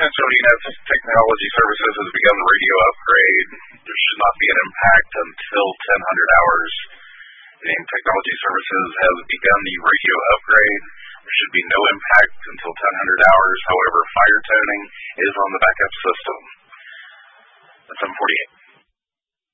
TENS Technology Services has begun the radio upgrade. There should not be an impact until 1000 hours. Technology Services has begun the radio upgrade. There should be no impact until 1000 hours. However, fire toning is on the backup system. That's 748.